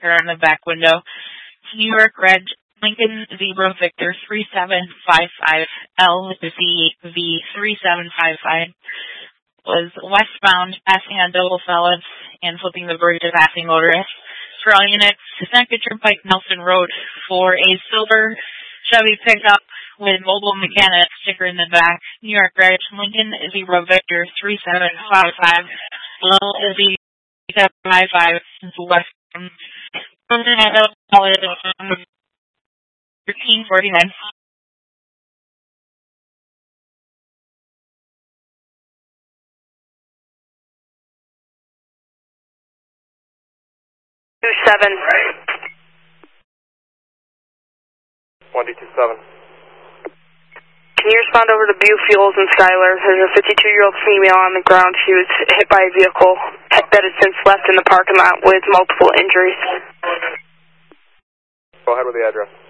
sticker on the back window. New York Red, Lincoln Zebra Victor 3755 LZV 3755 was westbound, passing on double solids and flipping the bridge of passing motorists. For all units, Seneca Turnpike Nelson Road for a silver Chevy pickup with mobile mechanic sticker in the back. New York Red, Lincoln Zebra Victor 3755 LZV 755 west. 1349. 27. 127. Can you respond over to Butte Fuels and Skylar? There's a 52-year-old female on the ground. She was hit by a vehicle that has since left in the parking lot with multiple injuries. Go ahead with the address.